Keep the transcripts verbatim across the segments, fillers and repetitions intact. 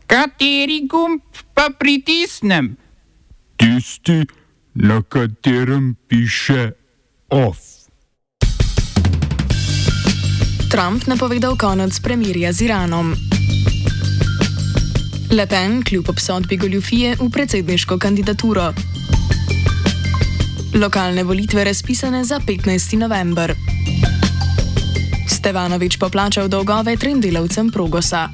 Kateri gumb pa pritisnem? Tisti, na katerem piše OFF. Trump napovedal konec premirja z Iranom. Le Pen kljub obsodbi goljufije v predsedniško kandidaturo. Lokalne volitve razpisane za petnajsti november. Stevanović poplačal dolgove trem delavcem Progosa.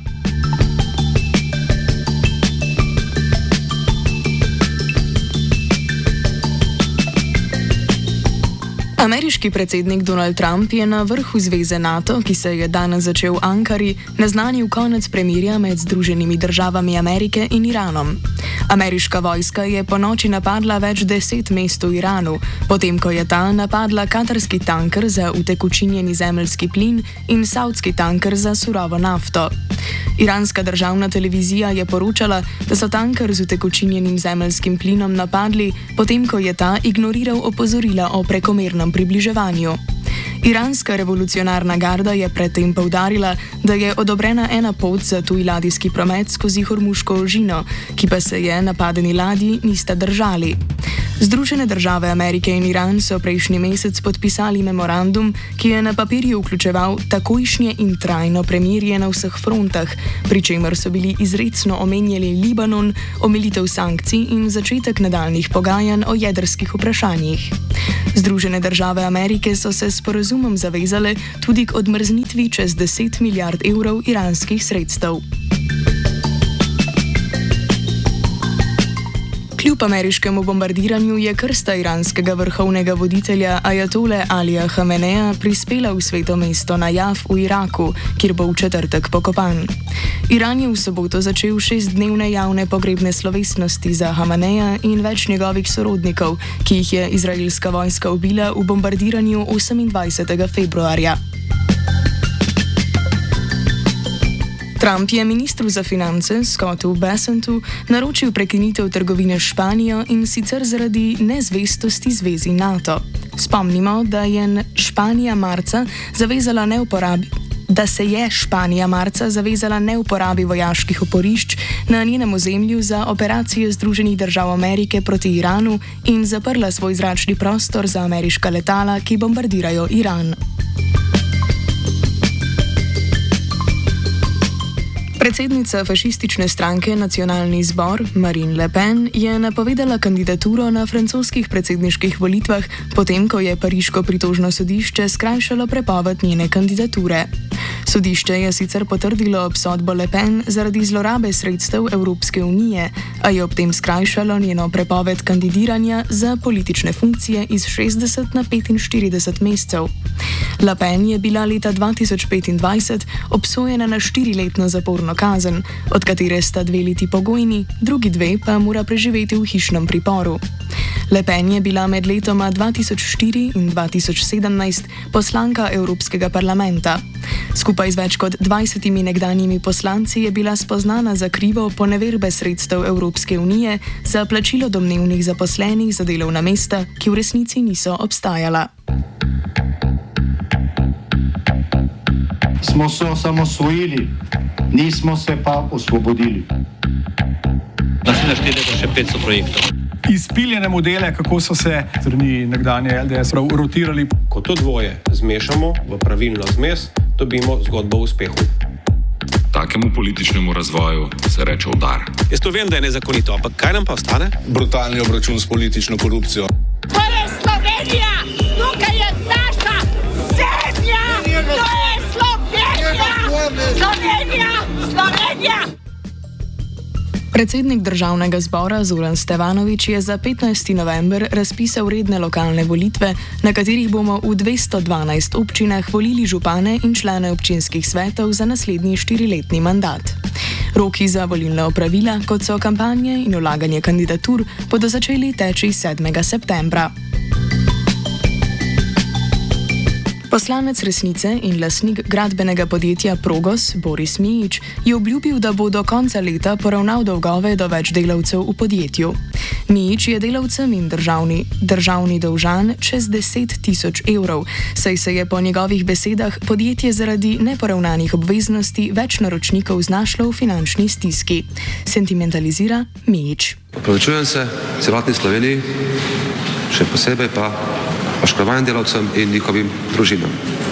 Ameriški predsednik Donald Trump je na vrhu zveze NATO, ki se je danes začel v Ankari, naznanil konec premirja med Združenimi državami Amerike in Iranom. Ameriška vojska je po noči napadla več deset mest v Iranu, potem ko je ta napadla katarski tanker za utekočinjeni zemeljski plin in savdski tanker za surovo nafto. Iranska državna televizija je poročala, da so tanker z utekočinjenim zemeljskim plinom napadli, potem ko je ta ignoriral opozorila o prekomernem približevanju. Iranska revolucionarna garda je predtem poudarila, da je odobrena ena pot za tuj ladijski promet skozi Hormuško ožino, ki pa se je napadeni ladji nista držali. Združene države Amerike in Iran so prejšnji mesec podpisali memorandum, ki je na papirju vključeval takojšnje in trajno premirje na vseh frontah, pri čemer so bili izrecno omenjali Libanon, omilitev sankcij in začetek nadaljnjih pogajanj o jedrskih vprašanjih. Združene države Amerike so se s sporazumom zavezale tudi k odmrznitvi čez deset milijard evrov iranskih sredstev. Kljub ameriškemu bombardiranju je krsta iranskega vrhovnega voditelja ajatole Alija Hameneja prispela v sveto mesto Najaf v Iraku, kjer bo v četrtek pokopan. Iran je v soboto začel šestdnevne javne pogrebne slovesnosti za Hameneja in več njegovih sorodnikov, ki jih je izraelska vojska ubila v bombardiranju osemindvajsetega februarja. Trump je ministru za finance Scottu Bessentu naročil prekinitev trgovine s Španijo in sicer zaradi nezvestosti zvezi NATO. Spomnimo, da je Španija marca zavezala ne uporabi, da se je Španija marca zavezala ne uporabi vojaških oporišč na njenem ozemlju za operacije Združenih držav Amerike proti Iranu in zaprla svoj zračni prostor za ameriška letala, ki bombardirajo Iran. Predsednica fašistične stranke Nacionalni zbor Marine Le Pen je napovedala kandidaturo na francoskih predsedniških volitvah, potem ko je pariško pritožno sodišče skrajšalo prepoved njene kandidature. Sodišče je sicer potrdilo obsodbo Le Pen zaradi zlorabe sredstev Evropske unije, a je ob tem skrajšalo njeno prepoved kandidiranja za politične funkcije iz šestdeset na petinštirideset mesecev. Le Pen je bila leta dva tisoč petindvajset obsojena na štiriletno zaporno kazen, od katere sta dve leti pogojni, drugi dve pa mora preživeti v hišnem priporu. Le Pen je bila med letoma dva tisoč štiri in dva tisoč sedemnajst poslanka Evropskega parlamenta. Skupaj z več kot dvajsetimi nekdanjimi poslanci je bila spoznana za krivo poneverbe sredstev Evropske unije za plačilo domnevnih zaposlenih za delovna mesta, ki v resnici niso obstajala. Smo se osamosvojili, nismo se pa osvobodili. Da si naštedete še petsto projektov. Izpiljene modele, kako so se strani nekdanje L D S rotirali. Ko to dvoje zmešamo v pravilno zmes, dobimo zgodbo o uspehu. Takemu političnemu razvoju se reče udar. Jaz to vem, da je nezakonito, ampak kaj nam pa ostane? Brutalni obračun s politično korupcijo. To je Slovenija! Tukaj je naša zemlja! To je Slovenija! Slovenija! Slovenija! Predsednik državnega zbora Zoran Stevanović je za petnajsti november razpisal redne lokalne volitve, na katerih bomo v dvesto dvanajst občinah volili župane in člane občinskih svetov za naslednji štiriletni mandat. Roki za volilna opravila, kot so kampanje in vlaganje kandidatur, bodo začeli teči sedmega septembra. Poslanec Resnice in lastnik gradbenega podjetja Progos, Boris Mijić, je obljubil, da bo do konca leta poravnal dolgove do več delavcev v podjetju. Mijić je delavcem in državni, državni dolžan čez deset tisoč evrov, saj se je po njegovih besedah podjetje zaradi neporavnanih obveznosti več naročnikov znašlo v finančni stiski. Sentimentalizira Mijić. Opravičujem se celotni Sloveniji, še posebej pa oškodovanim delavcem in njihovim družinam,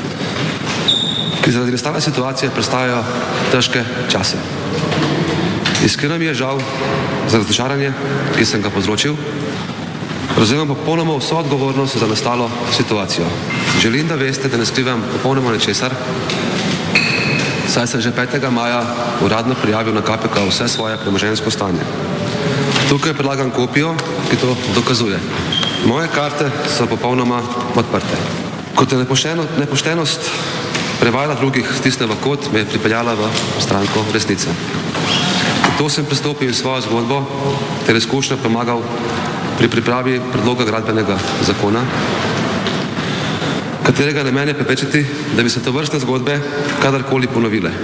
ki zaradi nastale situacije predstavljajo težke čase. Iskreno mi je žal za razočaranje, ki sem ga povzročil. Prevzemam popolnoma vso odgovornost za nastalo situacijo. Želim, da veste, da ne skrivam popolnoma ničesar, saj sem že petega maja uradno prijavil na K P K vse svoje premoženjsko stanje. Tukaj predlagam kopijo, ki to dokazuje. Moje karte so popolnoma odprte. Kot je nepošteno, nepoštenost prevajala drugih stisne v kot, me je pripeljala v stranko Resnice. To sem pristopil svojo zgodbo ter izkušnjo pomagal pri pripravi predloga gradbenega zakona, katerega namen je preprečiti, da bi se tovrstne zgodbe kadarkoli ponovile.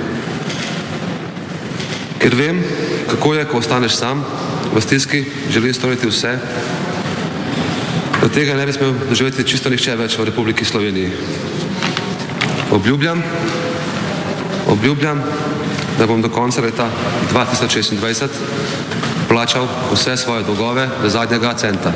Ker vem, kako je, ko ostaneš sam v stiski, želim storiti vse, da tega ne bi smel doživeti čisto nihče več v Republiki Sloveniji. Obljubljam, obljubljam, da bom do konca leta dva tisoč šestindvajset plačal vse svoje dolgove do zadnjega centa.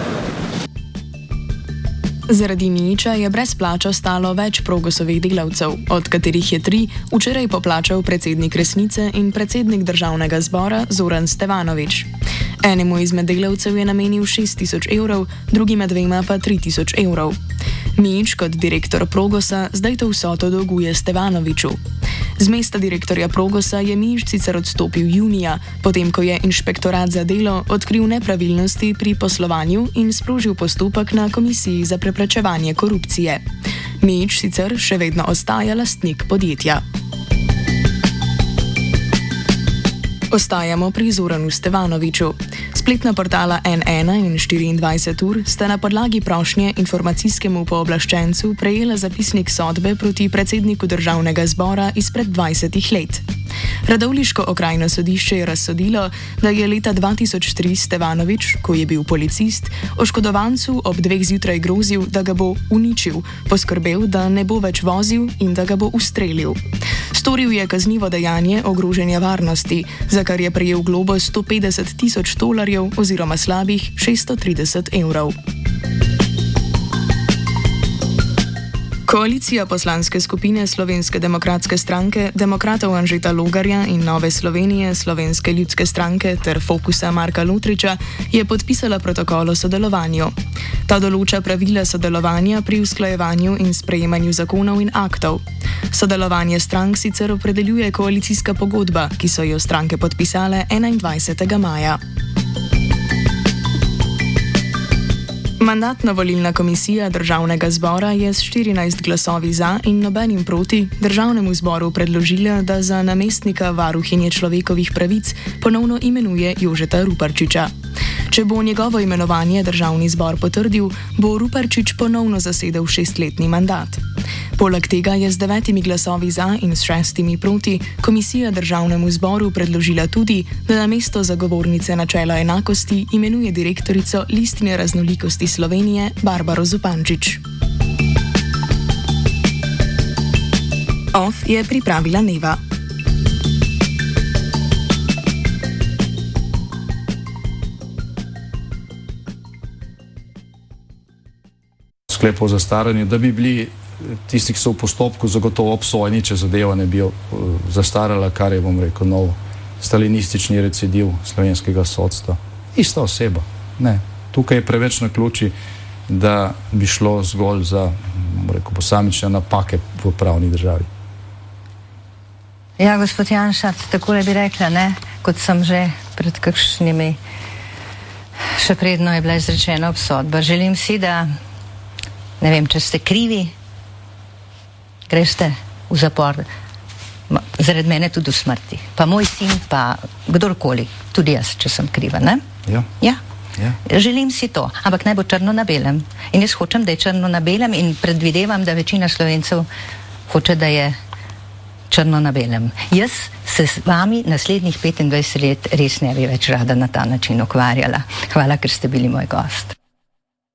Zaradi Mijića je brez plač ostalo več Progosovih delavcev, od katerih je tri včeraj poplačal predsednik Resnice in predsednik državnega zbora Zoran Stevanović. Enemu izmed delavcev je namenil šest tisoč evrov, drugima dvema pa tri tisoč evrov. Mijić kot direktor Progosa zdaj to vsoto dolguje Stevanoviću. Z mesta direktorja Progosa je Mijić sicer odstopil junija, potem ko je inšpektorat za delo odkril nepravilnosti pri poslovanju in sprožil postopek na Komisiji za preprečevanje korupcije. Mijić sicer še vedno ostaja lastnik podjetja. Ostajamo pri Zoranu Stevanoviću. Spletna portala N ena in štiriindvajset ur sta na podlagi prošnje informacijskemu pooblaščencu prejela zapisnik sodbe proti predsedniku državnega zbora izpred dvajsetih let. Radovljiško okrajno sodišče je razsodilo, da je leta dva tisoč tri Stevanović, ko je bil policist, oškodovancu ob dveh zjutraj grozil, da ga bo uničil, poskrbel, da ne bo več vozil in da ga bo ustrelil. Storil je kaznivo dejanje ogrožanja varnosti, za kar je prejel globo sto petdeset tisoč tolarjev oziroma slabih šeststo trideset evrov. Koalicija poslanske skupine Slovenske demokratske stranke, demokratov Anžeta Logarja in Nove Slovenije, Slovenske ljudske stranke ter Fokusa Marka Lotriča je podpisala protokol o sodelovanju. Ta določa pravila sodelovanja pri usklajevanju in sprejemanju zakonov in aktov. Sodelovanje strank sicer opredeljuje koalicijska pogodba, ki so jo stranke podpisale enaindvajsetega maja. Mandatno-volilna komisija državnega zbora je s štirinajst glasovi za in nobenim proti državnemu zboru predložila, da za namestnika varuhinje človekovih pravic ponovno imenuje Jožeta Ruparčiča. Če bo njegovo imenovanje državni zbor potrdil, bo Ruparčič ponovno zasedel šestletni mandat. Poleg tega je z devetimi glasovi za in s šestimi proti komisija državnemu zboru predložila tudi, da na mesto zagovornice načela enakosti imenuje direktorico Listine raznolikosti Slovenije Barbaro Zupančič. Off je pripravila Neva. Sklep o zastaranju, da bi bili tisti, ki so v postopku, zagotovo obsojeni, če zadeva ne bi zastarala, kar je, bom rekel, nov stalinistični recidiv slovenskega sodstva. Ista oseba. Ne. Tukaj je preveč naključij, da bi šlo zgolj za, bom rekel, posamične napake v pravni državi. Ja, gospod Janša, takole bi rekla, ne, kot sem že pred kakšnimi, še predno je bila izrečena obsodba. Želim si, da, ne vem, če ste krivi, greste v zapor, zaradi mene tudi v smrti. Pa moj sin, pa kdorkoli, tudi jaz, če sem kriva, ne? Ja. Ja. Ja. Želim si to, ampak naj bo črno na belem. In jaz hočem, da je črno na belem in predvidevam, da večina Slovencev hoče, da je črno na belem. Jaz se s vami naslednjih petindvajset let res ne bi več rada na ta način ukvarjala. Hvala, ker ste bili moj gost.